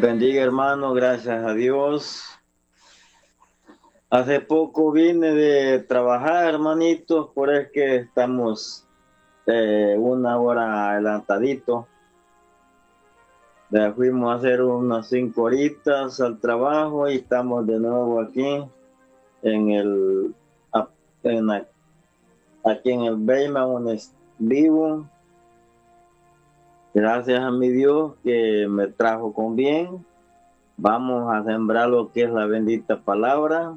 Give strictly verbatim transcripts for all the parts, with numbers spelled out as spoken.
Bendiga, hermano, gracias a Dios. Hace poco vine de trabajar, hermanitos, por es que estamos eh, una hora adelantadito. Ya fuimos a hacer unas cinco horitas al trabajo y estamos de nuevo aquí en el en la, aquí en el Beima, donde vivo. Gracias a mi Dios que me trajo con bien. Vamos a sembrar lo que es la bendita palabra.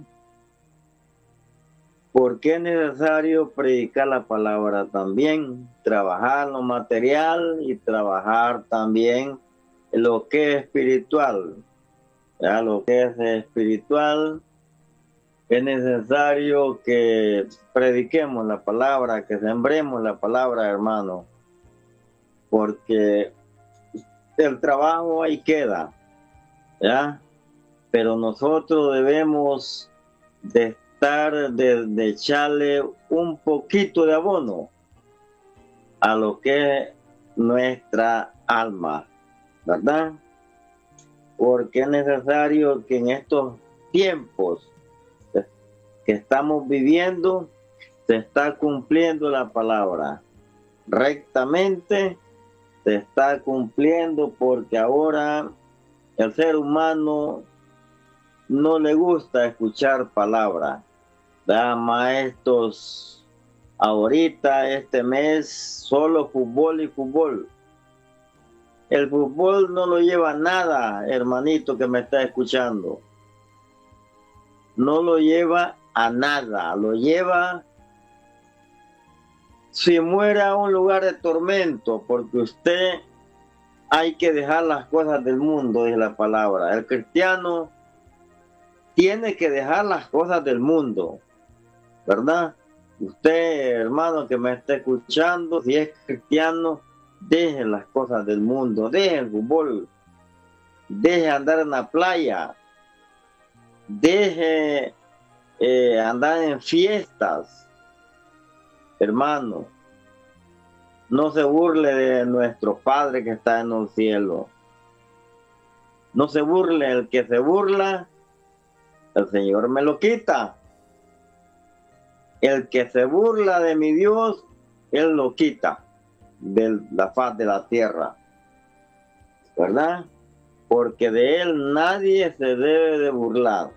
Porque es necesario predicar la palabra también, trabajar lo material y trabajar también lo que es espiritual. Ya lo que es espiritual, es necesario que prediquemos la palabra, que sembremos la palabra, hermano, porque el trabajo ahí queda, ¿ya? Pero nosotros debemos de estar, de, de echarle un poquito de abono a lo que es nuestra alma, ¿verdad? Porque es necesario que en estos tiempos que estamos viviendo se está cumpliendo la palabra rectamente, se está cumpliendo, porque ahora el ser humano no le gusta escuchar palabra. Da maestros, ahorita este mes solo fútbol y fútbol. El fútbol no lo lleva nada, hermanito que me está escuchando. No lo lleva a nada, lo lleva si muere a un lugar de tormento, porque usted hay que dejar las cosas del mundo, es la palabra. El cristiano tiene que dejar las cosas del mundo, ¿verdad? Usted, hermano que me está escuchando, si es cristiano, deje las cosas del mundo, deje el fútbol, deje andar en la playa, deje eh, andar en fiestas, hermano. No se burle de nuestro Padre que está en el cielo. No se burle, el que se burla, el Señor me lo quita. El que se burla de mi Dios, Él lo quita de la faz de la tierra, ¿verdad? Porque de Él nadie se debe de burlar.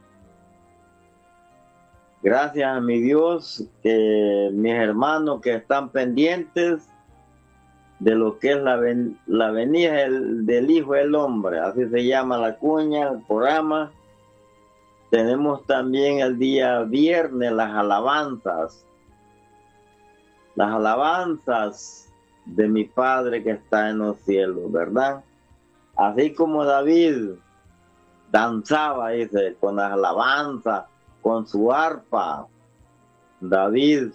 Gracias a mi Dios, que mis hermanos que están pendientes de lo que es la, ven, la venida del, del Hijo del Hombre, así se llama la cuña, el programa. Tenemos también el día viernes las alabanzas, las alabanzas de mi Padre que está en los cielos, ¿verdad? Así como David danzaba, dice, con las alabanzas, con su arpa. David,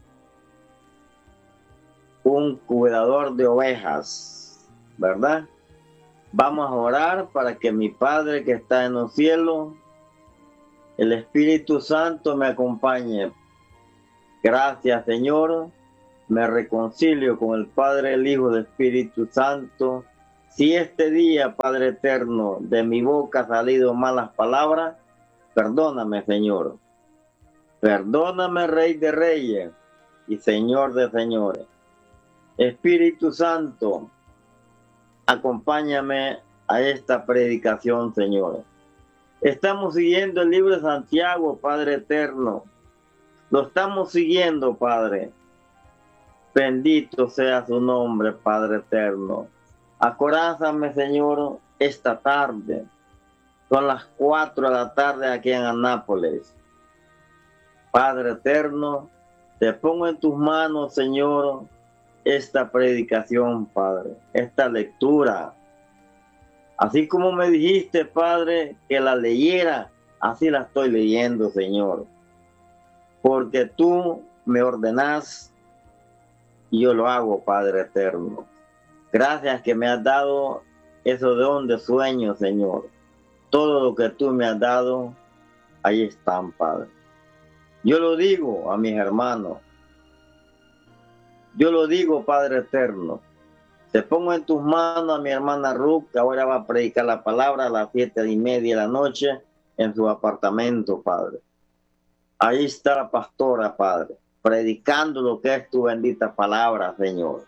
un cuidador de ovejas, ¿verdad? Vamos a orar para que mi Padre que está en los cielos, el Espíritu Santo me acompañe. Gracias, Señor. Me reconcilio con el Padre, el Hijo, el Espíritu Santo. Si este día, Padre eterno, de mi boca ha salido malas palabras, perdóname, Señor. Perdóname, Rey de Reyes y Señor de Señores. Espíritu Santo, acompáñame a esta predicación, Señor. Estamos siguiendo el libro de Santiago, Padre eterno. Lo estamos siguiendo, Padre. Bendito sea su nombre, Padre eterno. Acordázame, Señor, esta tarde. Son las cuatro de la tarde aquí en Anápolis. Padre eterno, te pongo en tus manos, Señor, esta predicación, Padre, esta lectura. Así como me dijiste, Padre, que la leyera, así la estoy leyendo, Señor. Porque tú me ordenás y yo lo hago, Padre eterno. Gracias que me has dado esos don de sueño, Señor. Todo lo que tú me has dado, ahí están, Padre. Yo lo digo a mis hermanos. Yo lo digo, Padre eterno. Te pongo en tus manos a mi hermana Ruth, que ahora va a predicar la palabra a las siete y media de la noche en su apartamento, Padre. Ahí está la pastora, Padre, predicando lo que es tu bendita palabra, Señor.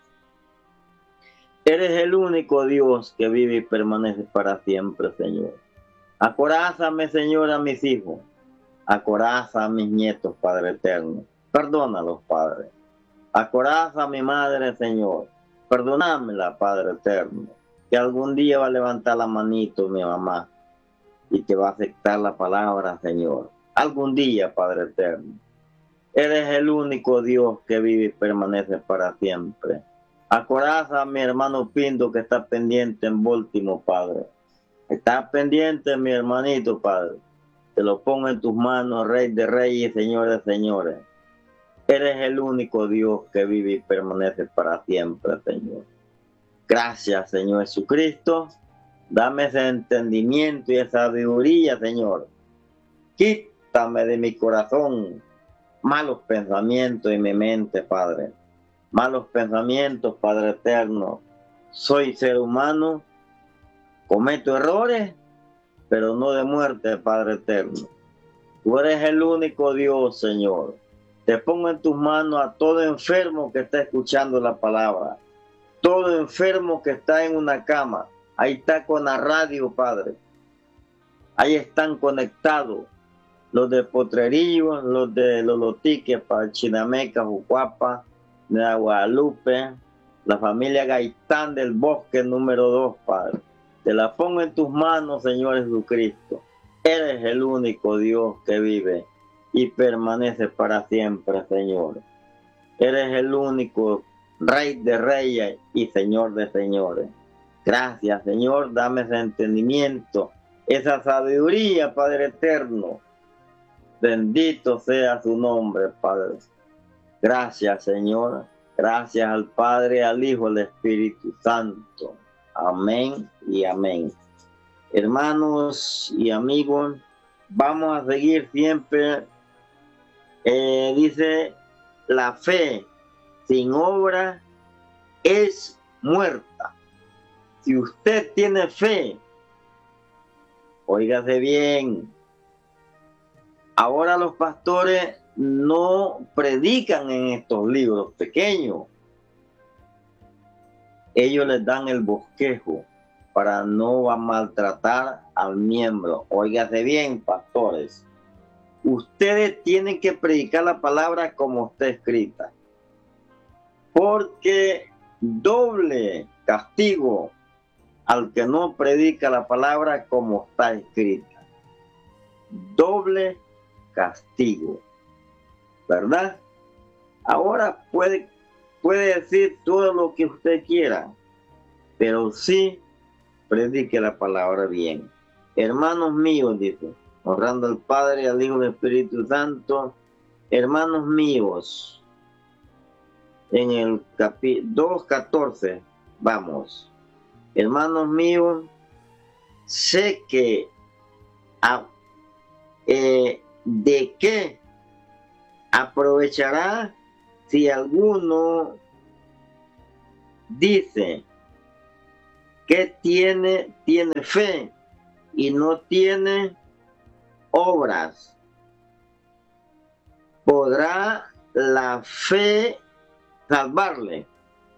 Eres el único Dios que vive y permanece para siempre, Señor. Acorázame, Señor, a mis hijos. Acoraza a mis nietos, Padre eterno. Perdónalos, Padre. Acoraza a mi madre, Señor. Perdónamela, Padre eterno. Que algún día va a levantar la manito mi mamá y te va a aceptar la palabra, Señor. Algún día, Padre eterno. Eres el único Dios que vive y permanece para siempre. Acoraza a mi hermano Pinto, que está pendiente en Baltimore, Padre. Está pendiente mi hermanito, Padre. Te lo pongo en tus manos, Rey de Reyes, Señor de Señores. Eres el único Dios que vive y permanece para siempre, Señor. Gracias, Señor Jesucristo. Dame ese entendimiento y esa sabiduría, Señor. Quítame de mi corazón malos pensamientos en mi mente, Padre. Malos pensamientos, Padre eterno. Soy ser humano, cometo errores, pero no de muerte, Padre eterno. Tú eres el único Dios, Señor. Te pongo en tus manos a todo enfermo que está escuchando la palabra. Todo enfermo que está en una cama. Ahí está con la radio, Padre. Ahí están conectados. Los de Potrerillo, los de Lolotique, para Chinameca, Jucuapa, de Guadalupe, la familia Gaitán del Bosque número dos, Padre. Te la pongo en tus manos, Señor Jesucristo. Eres el único Dios que vive y permanece para siempre, Señor. Eres el único Rey de Reyes y Señor de Señores. Gracias, Señor. Dame ese entendimiento, esa sabiduría, Padre eterno. Bendito sea su nombre, Padre. Gracias, Señor. Gracias al Padre, al Hijo, al Espíritu Santo. Amén y amén. Hermanos y amigos, vamos a seguir siempre. Eh, dice, la fe sin obra es muerta. Si usted tiene fe, óigase bien. Ahora los pastores no predican en estos libros pequeños. Ellos les dan el bosquejo para no maltratar al miembro. Óigase bien, pastores. Ustedes tienen que predicar la palabra como está escrita. Porque doble castigo al que no predica la palabra como está escrita. Doble castigo. ¿Verdad? Ahora puede, puede decir todo lo que usted quiera, pero sí predique la palabra bien. Hermanos míos, dice, honrando al Padre, al Hijo y al Espíritu Santo, hermanos míos, en el capítulo dos catorce, vamos, hermanos míos, sé que a, eh, de qué aprovechará si alguno dice que tiene, tiene fe y no tiene obras. ¿Podrá la fe salvarle?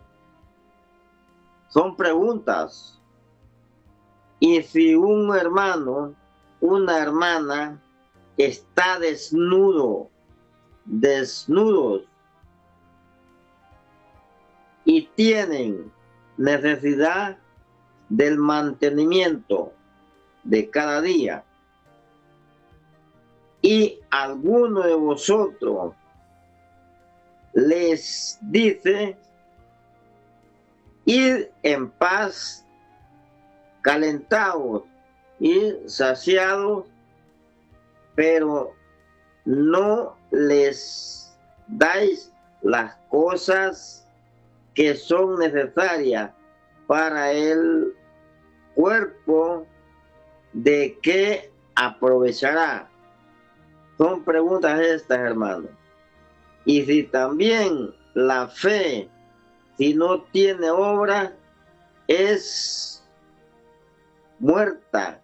Son preguntas. Y si un hermano, una hermana está desnudo, desnudos y tienen necesidad del mantenimiento de cada día, y alguno de vosotros les dice, id en paz, calentados y saciados, pero no les dais las cosas que son necesarias para el cuerpo, ¿de qué aprovechará? Son preguntas estas, hermanos. Y si también la fe, si no tiene obra, es muerta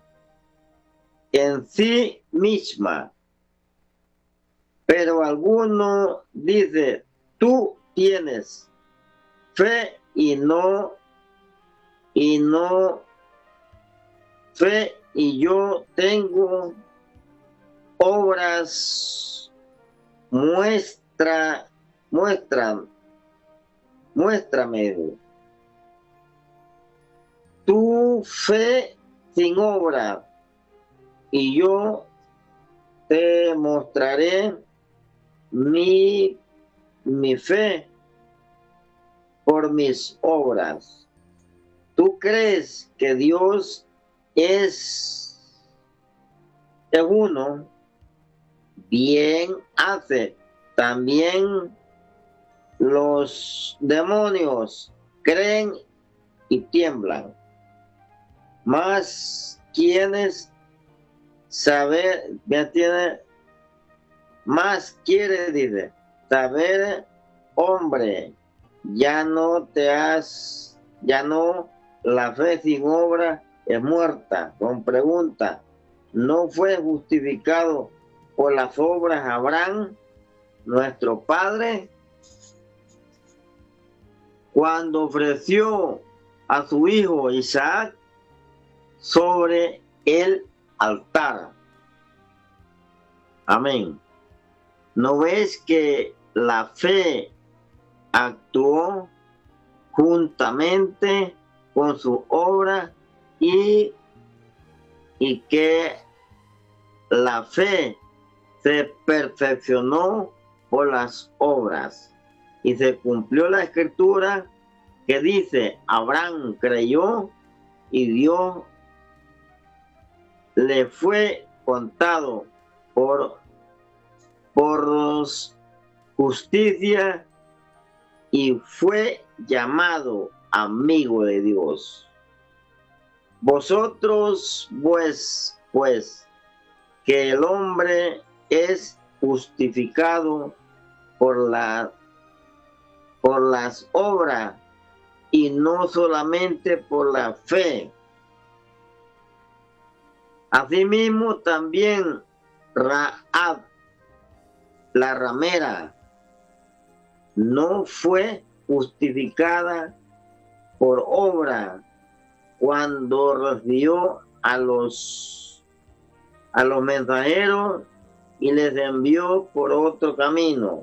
en sí misma. Pero alguno dice, tú tienes fe y no, y no fe, y yo tengo obras. Muestra, muestra, muéstrame tu fe sin obra, y yo te mostraré mi, mi fe por mis obras. ¿Tú crees que Dios es, es uno? Bien hace. También los demonios creen y tiemblan. Mas quienes saber, me tiene, más quiere, dice, saber, hombre, ya no te has, ya no, la fe sin obra es muerta. Con pregunta, ¿no fue justificado por las obras Abraham, nuestro padre, cuando ofreció a su hijo Isaac sobre el altar? Amén. ¿No ves que la fe actuó juntamente con su obra y, y que la fe se perfeccionó por las obras? Y se cumplió la escritura que dice, Abraham creyó y Dios le fue contado por, por justicia y fue llamado amigo de Dios. Vosotros, pues, pues, que el hombre es justificado por, la, por las obras y no solamente por la fe. Asimismo también Rahab, la ramera, no fue justificada por obra cuando recibió a los, a los mensajeros y les envió por otro camino.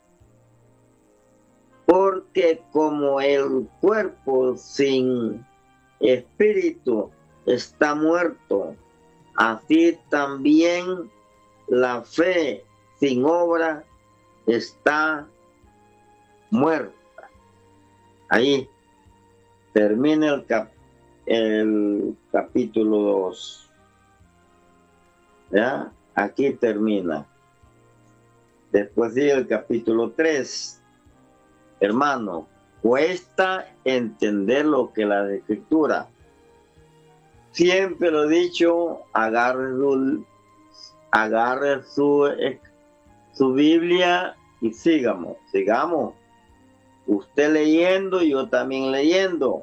Porque como el cuerpo sin espíritu está muerto, así también la fe sin obra está muerta. Ahí termina el, cap el capítulo dos. ¿Ya? Aquí termina. Después sigue el capítulo tres. Hermano, cuesta entender lo que la escritura. Siempre lo he dicho, agarre su, agarre su, su Biblia y sigamos, sigamos. Usted leyendo, yo también leyendo.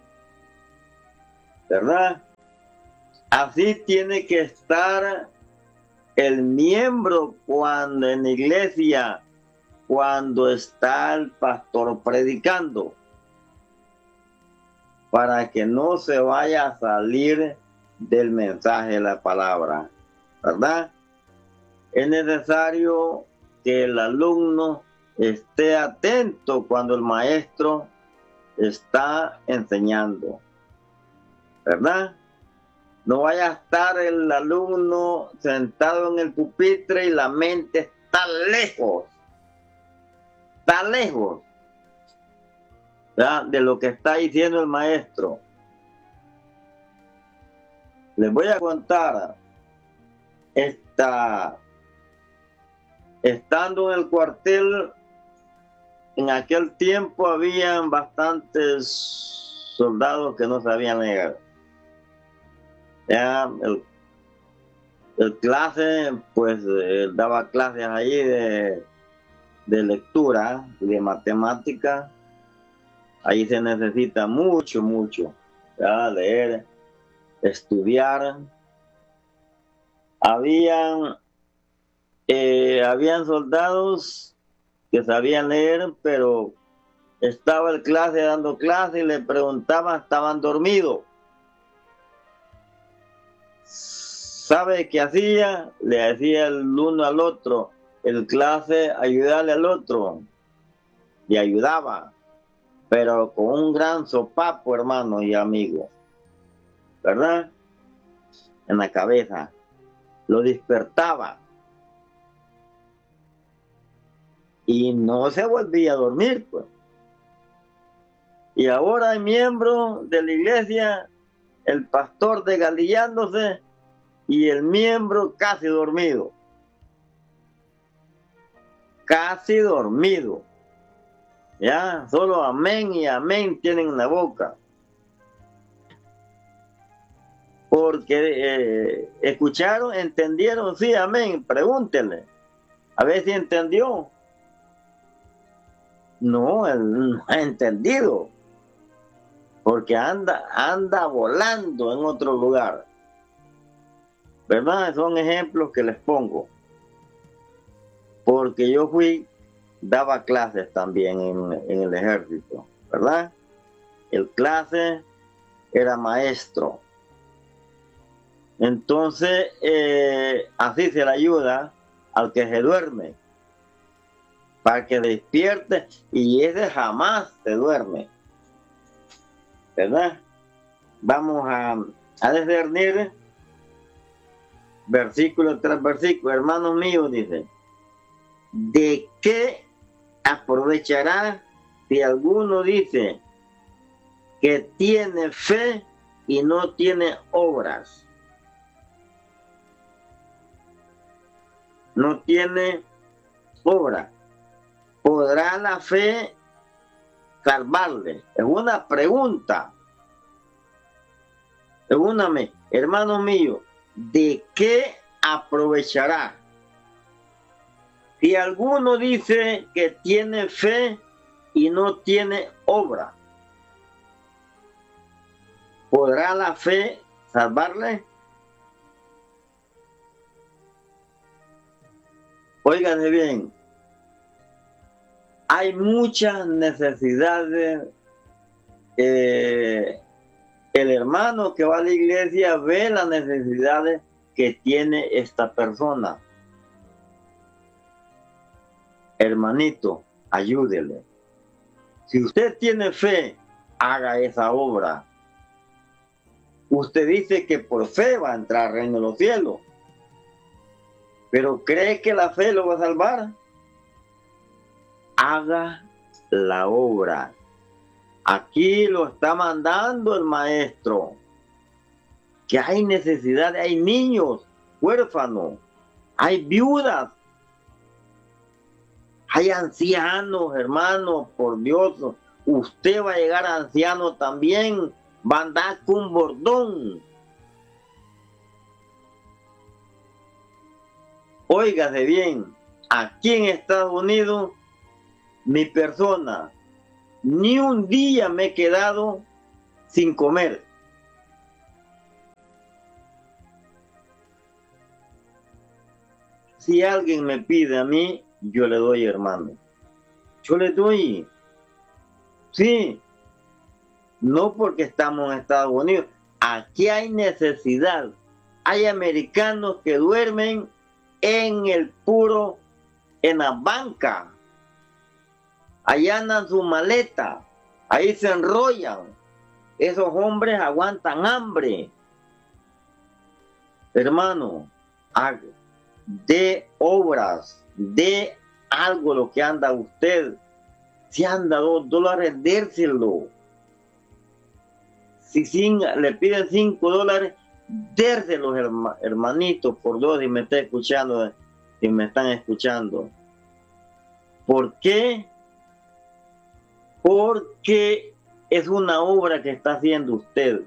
¿Verdad? Así tiene que estar el miembro cuando en la iglesia, cuando está el pastor predicando, para que no se vaya a salir del mensaje de la palabra, ¿verdad? Es necesario que el alumno esté atento cuando el maestro está enseñando, ¿verdad? No vaya a estar el alumno sentado en el pupitre y la mente está lejos, está lejos, ¿verdad?, de lo que está diciendo el maestro. Les voy a contar, esta, estando en el cuartel, en aquel tiempo habían bastantes soldados que no sabían leer. Ya, el, el clase, pues él daba clases ahí de, de lectura, de matemática Ahí se necesita mucho, mucho, ¿verdad? Leer, estudiar. Habían, eh, habían soldados que sabían leer, pero estaba el clase dando clase y le preguntaban, estaban dormidos. ¿Sabe qué hacía? Le decía el uno al otro, el clase ayudarle al otro, y ayudaba, pero con un gran sopapo, hermanos y amigos, ¿verdad? En la cabeza, lo despertaba y no se volvía a dormir, pues. Y ahora hay miembros de la iglesia, el pastor desgalillándose y el miembro casi dormido. Casi dormido. Ya, solo amén y amén tienen en la boca. Porque eh, escucharon, entendieron, sí, amén. Pregúntenle. A ver si entendió. No, él no ha entendido. Porque anda, anda volando en otro lugar. ¿Verdad? Son ejemplos que les pongo. Porque yo fui, daba clases también en, en el ejército, ¿verdad? El clase era maestro. Entonces, eh, así se le ayuda al que se duerme, para que despierte, y ese jamás se duerme, ¿verdad? Vamos a, a discernir versículo tras versículo. Hermanos míos, dice, ¿de qué aprovechará si alguno dice que tiene fe y no tiene obras? No tiene obra. ¿Podrá la fe salvarle? Es una pregunta. Pregúntame, hermano mío, ¿de qué aprovechará? Si alguno dice que tiene fe y no tiene obra, ¿podrá la fe salvarle? Óiganse bien, hay muchas necesidades. Eh, el hermano que va a la iglesia ve las necesidades que tiene esta persona. Hermanito, ayúdele. Si usted tiene fe, haga esa obra. Usted dice que por fe va a entrar al reino de los cielos, pero ¿cree que la fe lo va a salvar? Haga la obra. Aquí lo está mandando el maestro. Que hay necesidad, hay niños huérfanos, hay viudas, hay ancianos, hermanos, por Dios. Usted va a llegar a anciano también, va a andar con bordón. Óigase bien, aquí en Estados Unidos, mi persona, ni un día me he quedado sin comer. Si alguien me pide a mí, yo le doy, hermano. Yo le doy. Sí. No porque estamos en Estados Unidos. Aquí hay necesidad. Hay americanos que duermen en el puro, en la banca. Allá andan su maleta. Ahí se enrollan. Esos hombres aguantan hambre. Hermano, haga. De obras, de algo lo que anda usted. Si anda dos dólares, dérselo. Si sin, le piden cinco dólares, dérselos, herma, hermanito, por Dios, si me está escuchando, si me están escuchando. ¿Por qué? Porque es una obra que está haciendo usted.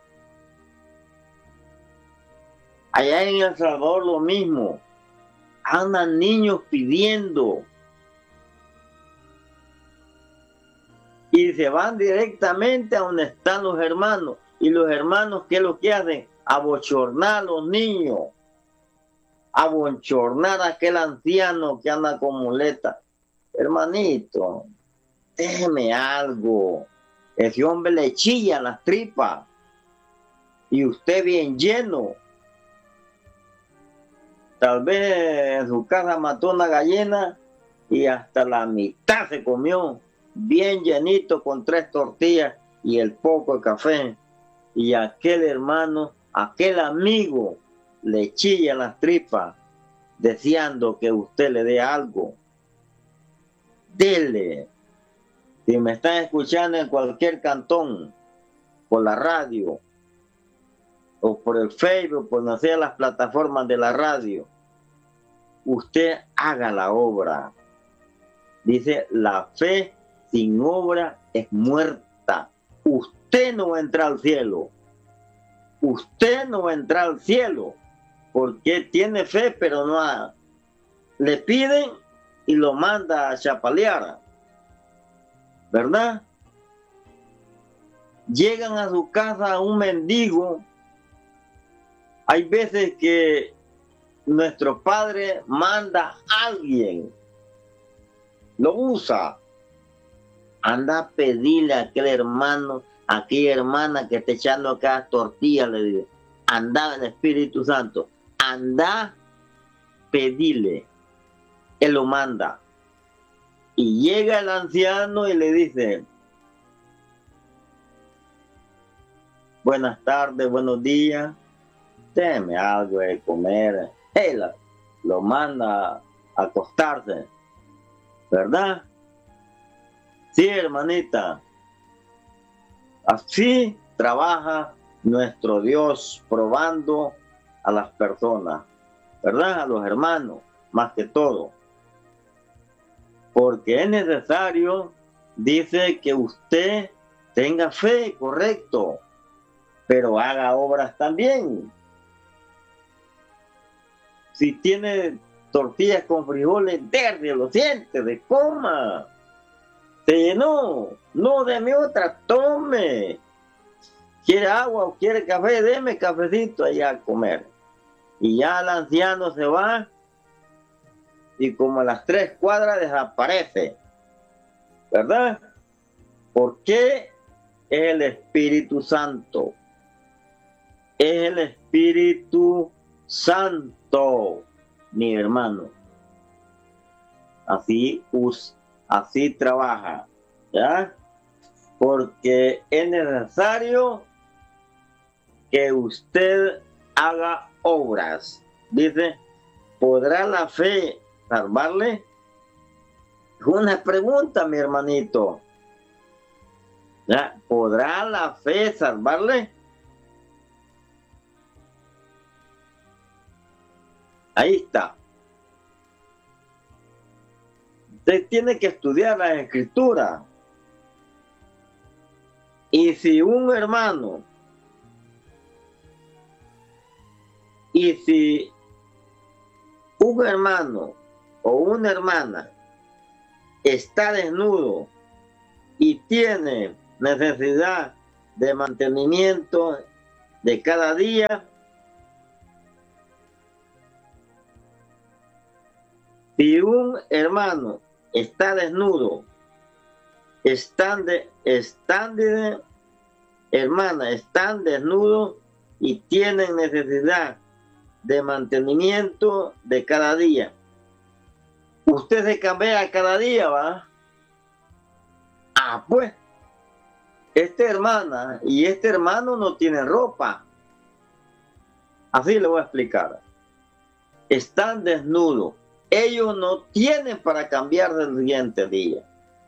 Allá en El Salvador lo mismo. Andan niños pidiendo. Y y se van directamente a donde están los hermanos. Y los hermanos, ¿qué es lo que hacen? Abochornar a los niños, abochornar a aquel anciano que anda con muleta. Hermanito, déjeme algo. Ese hombre le chilla las tripas y usted bien lleno. Tal vez en su casa mató una gallina y hasta la mitad se comió, bien llenito con tres tortillas y el poco de café. Y aquel hermano, aquel amigo, le chilla las tripas, deseando que usted le dé algo. Dele. Si me están escuchando en cualquier cantón, por la radio, o por el Facebook, por no sé, las plataformas de la radio, usted haga la obra. Dice, la fe sin obra es muerta. Usted no va a entrar al cielo. Usted no va a entrar al cielo. Porque tiene fe, pero no ha... Le piden y lo manda a chapalear. ¿Verdad? Llegan a su casa a un mendigo. Hay veces que nuestro Padre manda a alguien, lo usa, anda a pedirle a aquel hermano, a aquella hermana que está echando acá tortillas, le dice, anda el Espíritu Santo, anda, pedirle, él lo manda. Y llega el anciano y le dice, buenas tardes, buenos días, déme algo de comer. Él lo manda a acostarse, ¿verdad? Sí, hermanita. Así trabaja nuestro Dios, probando a las personas, ¿verdad? A los hermanos, más que todo. Porque es necesario, dice, que usted tenga fe, correcto, pero haga obras también. Si tiene tortillas con frijoles, déjale, lo siente, de coma. Se llenó, no, deme otra, tome. ¿Quiere agua o quiere café? Deme cafecito allá a comer. Y ya el anciano se va y como a las tres cuadras desaparece, ¿verdad? Porque es el Espíritu Santo. Es el Espíritu Santo, mi hermano. Así us, así trabaja, ¿ya? Porque es necesario que usted haga obras. Dice, ¿podrá la fe salvarle? Una pregunta, mi hermanito. ¿Ya? ¿Podrá la fe salvarle? Ahí está. Usted tiene que estudiar la Escritura. Y si un hermano, y si un hermano o una hermana está desnudo y tiene necesidad de mantenimiento de cada día, si un hermano está desnudo, están de, están de, hermana, están desnudos y tienen necesidad de mantenimiento de cada día. Usted se cambia cada día, ¿va? Ah, pues, esta hermana y este hermano no tienen ropa. Así le voy a explicar. Están desnudos. Ellos no tienen para cambiar del siguiente día.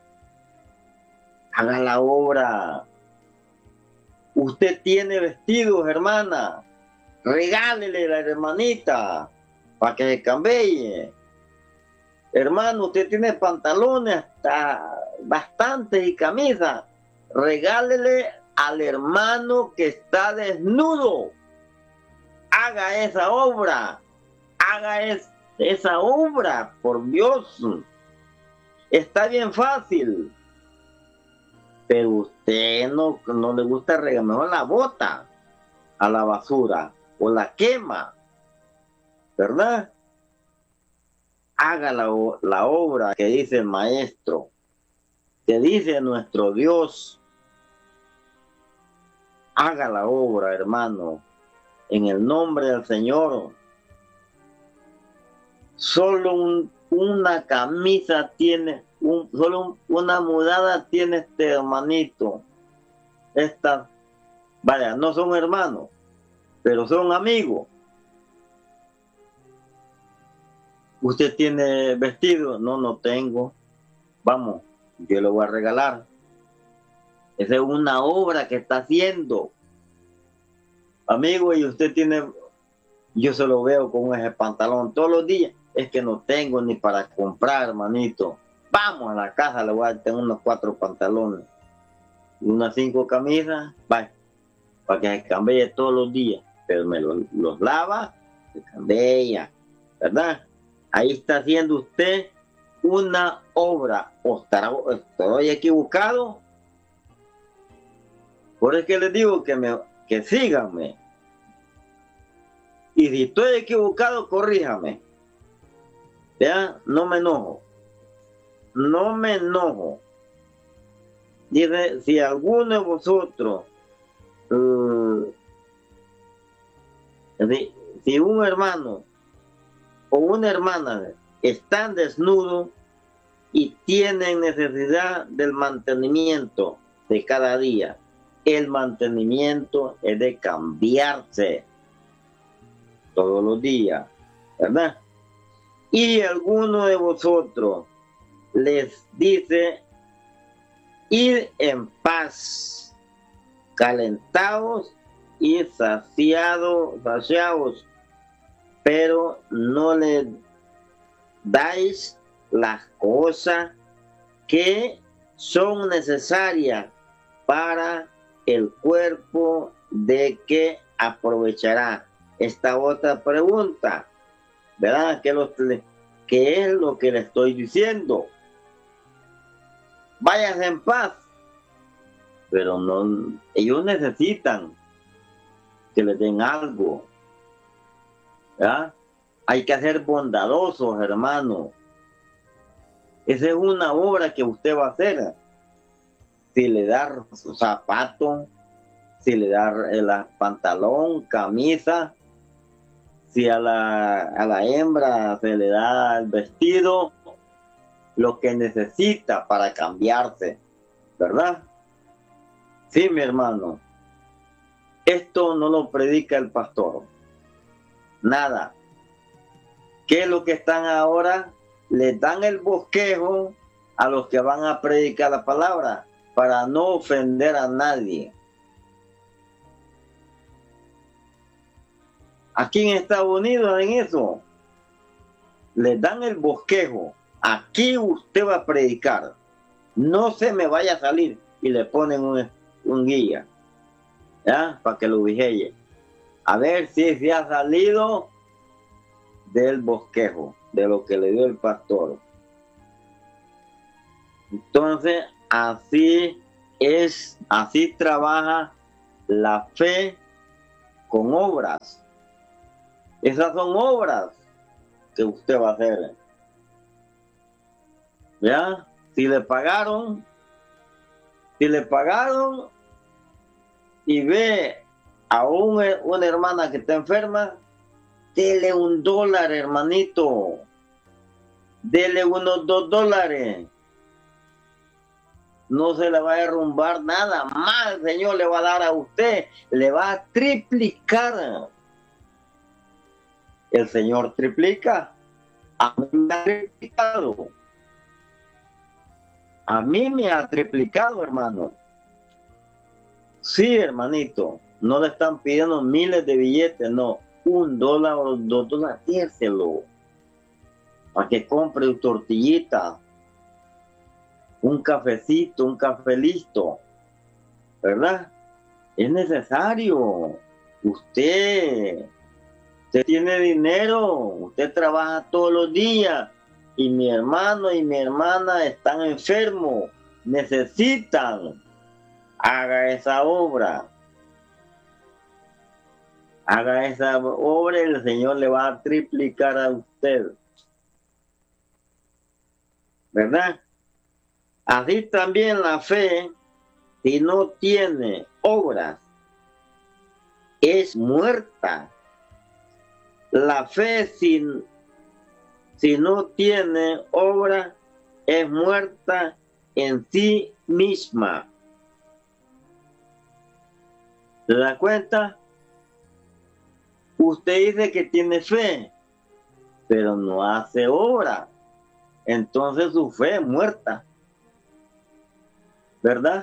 Haga la obra. Usted tiene vestidos, hermana. Regálele a la hermanita para que se cambie. Hermano, usted tiene pantalones hasta bastantes y camisas. Regálele al hermano que está desnudo. Haga esa obra. Haga es, esa obra, por Dios. Está bien fácil. pero usted no, no le gusta regalar, mejor la bota a la basura o la quema, ¿verdad? Haga la, la obra que dice el maestro, que dice nuestro Dios. Haga la obra, hermano, en el nombre del Señor. Solo un, una camisa tiene, un, solo un, una mudada tiene este hermanito. Esta, vaya, no son hermanos, pero son amigos. ¿Usted tiene vestido? No, no tengo. Vamos, yo le voy a regalar. Esa es una obra que está haciendo. Amigo, y usted tiene, yo se lo veo con ese pantalón todos los días. Es que no tengo ni para comprar, hermanito. Vamos a la casa, le voy a tener unos cuatro pantalones. Y unas cinco camisas, vaya, para que se cambie todos los días. Pero me los, los lava, se cambia, ¿verdad? Ahí está haciendo usted una obra. ¿O estará, estoy equivocado? Por eso es que les digo que, me, que síganme. Y si estoy equivocado, corríjame. ¿Ya? No me enojo. No me enojo. Dice, si alguno de vosotros, uh, si, si un hermano o una hermana están desnudos y tienen necesidad del mantenimiento de cada día, el mantenimiento es de cambiarse todos los días, ¿verdad? Y alguno de vosotros les dice, ir en paz, calentados y saciados, saciados, pero no le dais las cosas que son necesarias para el cuerpo, de que aprovechará. Esta otra pregunta, ¿verdad? ¿Qué, lo, ¿Qué es lo que le estoy diciendo? Váyanse en paz, pero no, ellos necesitan que les den algo, ¿verdad? Hay que ser bondadosos, hermano. Esa es una obra que usted va a hacer. Si le da zapato, si le da el pantalón, camisa, si a la, a la hembra se le da el vestido, lo que necesita para cambiarse, ¿verdad? Sí, mi hermano. Esto no lo predica el pastor. Nada. ¿Qué es lo que están ahora? Les dan el bosquejo a los que van a predicar la palabra para no ofender a nadie. Aquí en Estados Unidos en eso les dan el bosquejo. Aquí usted va a predicar. No se me vaya a salir. Y le ponen un, un guía, ¿ya? Para que lo vigile. A ver si se ha salido del bosquejo, de lo que le dio el pastor. Entonces, así es, así trabaja la fe con obras. Esas son obras que usted va a hacer. ¿Ya? Si le pagaron, si le pagaron y ve a un, una hermana que está enferma, dele un dólar, hermanito. Dele unos dos dólares. No se le va a derrumbar nada más. El Señor le va a dar a usted. Le va a triplicar. El Señor triplica. A mí me ha triplicado. A mí me ha triplicado, hermano. Sí, hermanito. No le están pidiendo miles de billetes, no. Un dólar o dos dólares, dérselo. Para que compre una tortillita. Un cafecito, un café listo. ¿Verdad? Es necesario. Usted, usted tiene dinero. Usted trabaja todos los días. Y mi hermano y mi hermana están enfermos. Necesitan haga esa obra. Haga esa obra y el Señor le va a triplicar a usted. ¿Verdad? Así también la fe, si no tiene obras, es muerta. La fe sin, si no tiene obra, es muerta en sí misma. ¿Se da cuenta? Usted dice que tiene fe, pero no hace obra. Entonces su fe es muerta. ¿Verdad?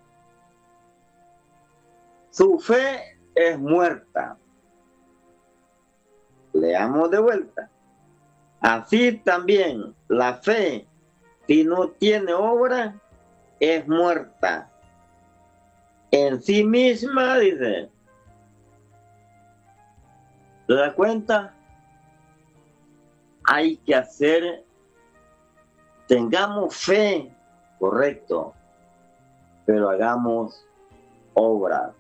Su fe es muerta. Leamos de vuelta. Así también la fe, si no tiene obra, es muerta. En sí misma, dice. ¿Se da cuenta? Hay que hacer, tengamos fe, correcto, pero hagamos obras.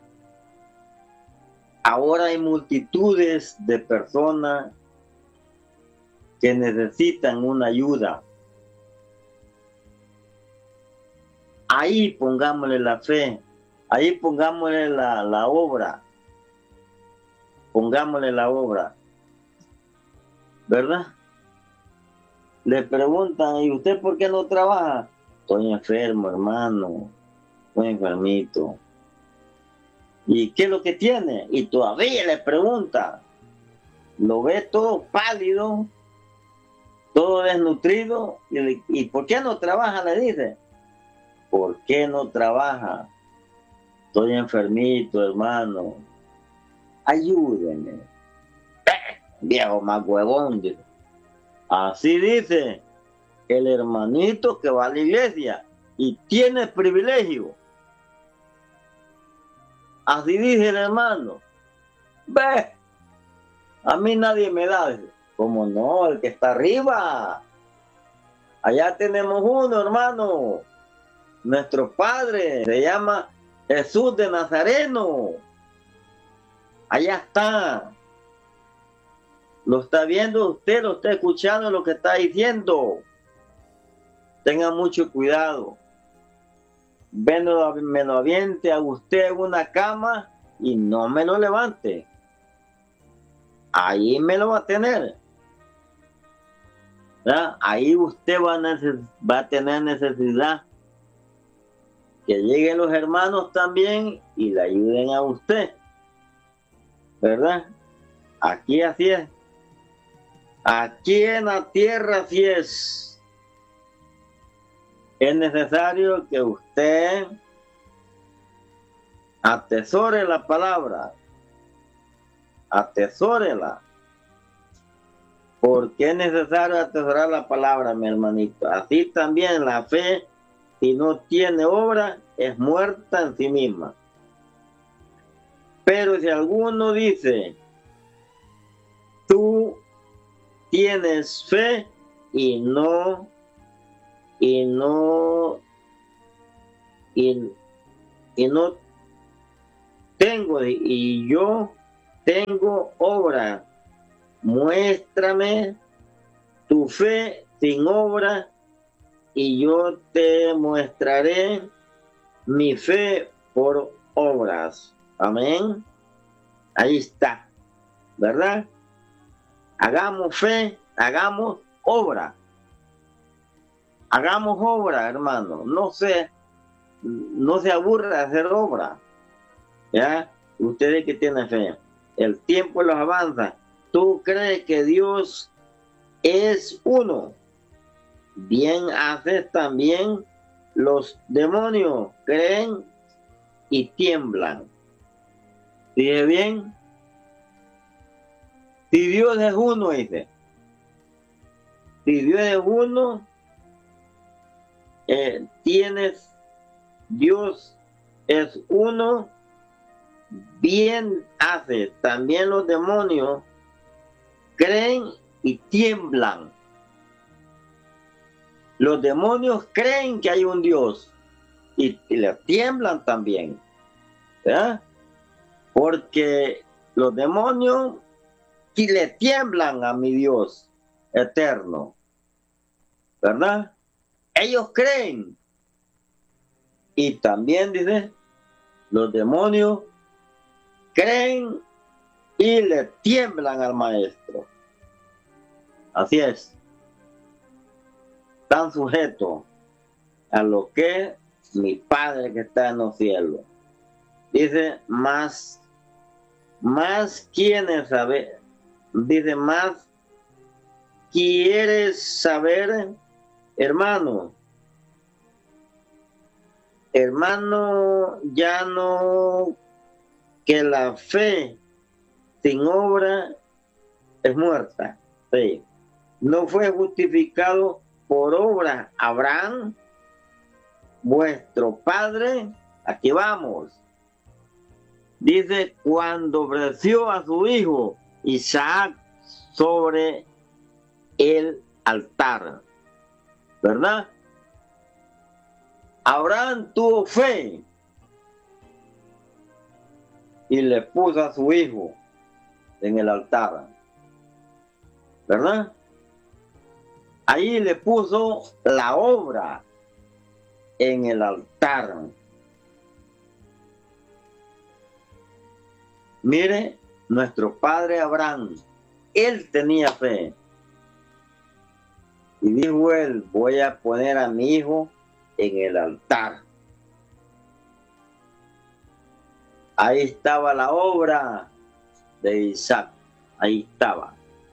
Ahora hay multitudes de personas que necesitan una ayuda. Ahí pongámosle la fe, ahí pongámosle la, la obra, pongámosle la obra, ¿verdad? Le preguntan, ¿y usted por qué no trabaja? Estoy enfermo, hermano, estoy enfermito. ¿Y qué es lo que tiene? Y todavía le pregunta, lo ve todo pálido, todo desnutrido, y, le, ¿y por qué no trabaja? Le dice. ¿Por qué no trabaja? Estoy enfermito, hermano. Ayúdeme. ¡Eh! Viejo más huevón. Dice. Así dice el hermanito que va a la iglesia y tiene privilegio. Así dice el hermano. Ve, a mí nadie me da. Dice. ¿Cómo no? El que está arriba. Allá tenemos uno, hermano. Nuestro Padre se llama Jesús de Nazareno. Allá está. Lo está viendo usted, lo está escuchando lo que está diciendo. Tenga mucho cuidado. Me lo, me lo aviente a usted en una cama y no me lo levante. Ahí me lo va a tener. ¿Verdad? Ahí usted va a, neces- va a tener necesidad que lleguen los hermanos también y le ayuden a usted. ¿Verdad? Aquí así es. Aquí en la tierra así es. Es necesario que usted atesore la palabra. Atesórela. Porque es necesario atesorar la palabra, mi hermanito. Así también la fe, si no tiene obra, es muerta en sí misma. Pero si alguno dice, tú tienes fe y no, y no, y, y no tengo, y yo tengo obra, muéstrame tu fe sin obra y yo te mostraré mi fe por obras. Amén. Ahí está, ¿verdad? Hagamos fe, hagamos obra. Hagamos obra, hermano. No se, no se aburra de hacer obra. ¿Ya? Ustedes que tienen fe. El tiempo los avanza. ¿Tú crees que Dios es uno? Bien haces también los demonios. Creen y tiemblan. ¿Sigue bien? Si Dios es uno, dice. Si Dios es uno, eh, tienes, Dios es uno, bien hace. También los demonios creen y tiemblan. Los demonios creen que hay un Dios y, y le tiemblan también, ¿verdad? Porque los demonios y le tiemblan a mi Dios eterno, ¿verdad? Ellos creen. Y también dice, los demonios creen y le tiemblan al maestro. Así es. Están sujetos a lo que mi Padre que está en los cielos. Dice, más, más quieres saber, dice, más quieres saber, hermano. Hermano, ya no, que la fe sin obra es muerta. Sí. No fue justificado por obra Abraham, vuestro padre. Aquí vamos. Dice, cuando ofreció a su hijo Isaac sobre el altar, ¿verdad? Abraham tuvo fe y le puso a su hijo en el altar, ¿verdad? Ahí le puso la obra en el altar. Mire, nuestro padre Abraham, él tenía fe. Y dijo él, voy a poner a mi hijo en el altar. Ahí estaba la obra de Isaac. Ahí estaba.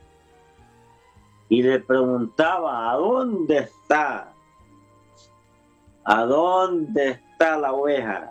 Y le preguntaba, ¿a dónde está? ¿A dónde está la oveja?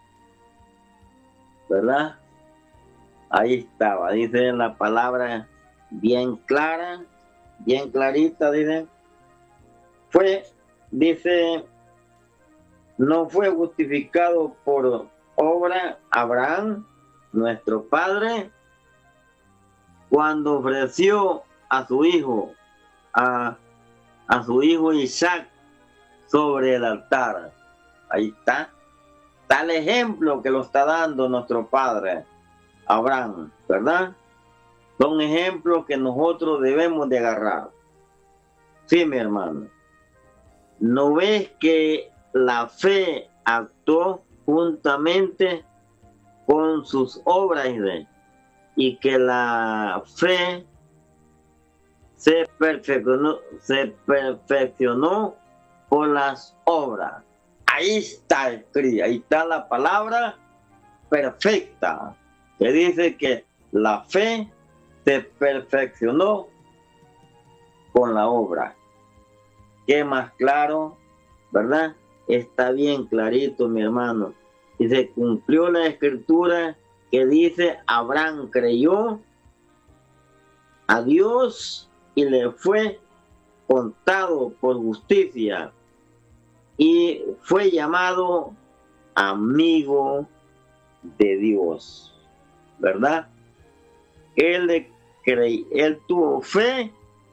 ¿Verdad? Ahí estaba. Dice la palabra bien clara, bien clarita, dice. Fue, dice, no fue justificado por obra Abraham, nuestro padre, cuando ofreció a su hijo, a, a su hijo Isaac sobre el altar. Ahí está. Tal ejemplo que lo está dando nuestro padre Abraham, ¿verdad? Son ejemplos que nosotros debemos de agarrar. Sí, mi hermano. ¿No ves que la fe actuó juntamente con sus obras y que la fe se perfeccionó, se perfeccionó por las obras? Ahí está escrito, ahí está la palabra perfecta, que dice que la fe se perfeccionó con la obra. ¿Qué más claro? ¿Verdad? Está bien clarito, mi hermano. Y se cumplió la escritura que dice, Abraham creyó a Dios y le fue contado por justicia y fue llamado amigo de Dios, ¿verdad? Él, le crey, él tuvo fe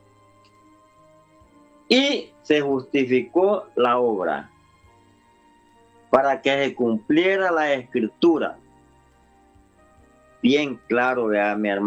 y se justificó la obra para que se cumpliera la escritura. Bien claro, vea, mi hermano.